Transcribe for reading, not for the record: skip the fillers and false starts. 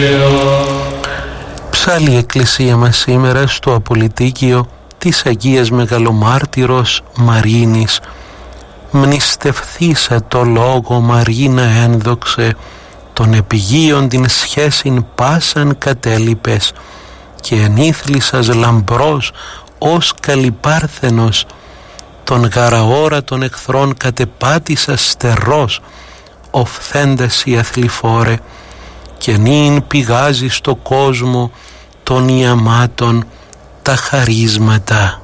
Ψάλλει η εκκλησία μας σήμερα στο Απολυτίκιο της Αγίας Μεγαλομάρτυρος Μαρίνης. Μνηστευθήσα το λόγο Μαρίνα ένδοξε, των επιγείων την σχέσιν πάσαν κατέλειπες, και ενήθλισας λαμπρός ως καλυπάρθενος, τον γαραόρα των εχθρών κατεπάτησας στερός, οφθέντας η αθληφόρε, και νυν πηγάζει στο κόσμο των ιαμάτων τα χαρίσματα.